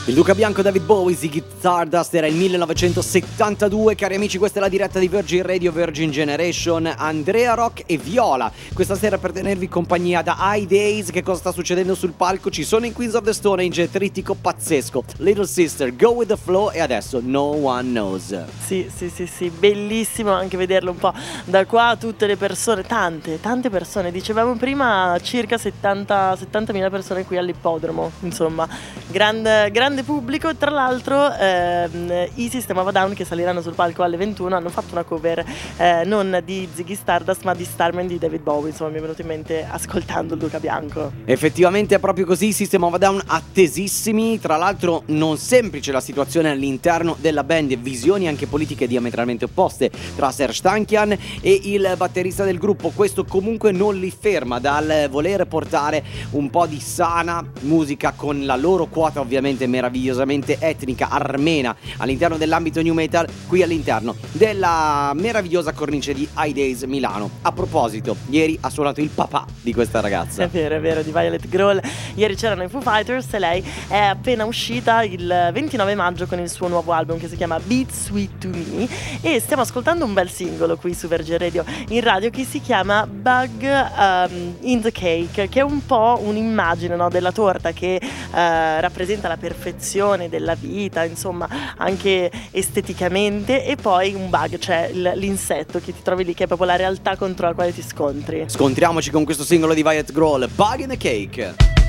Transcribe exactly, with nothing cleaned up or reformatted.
Il Luca Bianco, David Bowie, Ziggy Stardust, era il millenovecentosettantadue. Cari amici, questa è la diretta di Virgin Radio, Virgin Generation. Andrea Rock e Viola questa sera per tenervi compagnia da I Days. Che cosa sta succedendo sul palco? Ci sono in Queens of the Stone Age, trittico pazzesco, Little Sister, Go With The Flow e adesso No One Knows. Sì, sì, sì, sì, bellissimo anche vederlo un po' da qua, tutte le persone, tante, tante persone. Dicevamo prima circa settanta settantamila persone qui all'ippodromo, insomma, grande, grande pubblico. Tra l'altro ehm, i System of a Down, che saliranno sul palco alle ventuno, hanno fatto una cover eh, non di Ziggy Stardust ma di Starman di David Bowie. Insomma, mi è venuto in mente ascoltando il Luca Bianco. Effettivamente è proprio così, System of a Down attesissimi. Tra l'altro non semplice la situazione all'interno della band, visioni anche politiche diametralmente opposte tra Serj Tankian e il batterista del gruppo. Questo comunque non li ferma dal voler portare un po' di sana musica, con la loro quota ovviamente meravigliosamente etnica armena all'interno dell'ambito new metal, qui all'interno della meravigliosa cornice di I Days Milano. A proposito, ieri ha suonato il papà di questa ragazza. È vero, è vero, di Violet Grohl. Ieri c'erano i Foo Fighters e lei è appena uscita il ventinove maggio con il suo nuovo album che si chiama Beat Sweet To Me, e stiamo ascoltando un bel singolo qui su Virgin Radio in radio che si chiama Bug um, in the Cake, che è un po' un'immagine, no, della torta che uh, rappresenta la perfezione della vita, insomma, anche esteticamente, e poi un bug, cioè l'insetto che ti trovi lì, che è proprio la realtà contro la quale ti scontri. Scontriamoci con questo singolo di Violet Grohl, Bug in the Cake.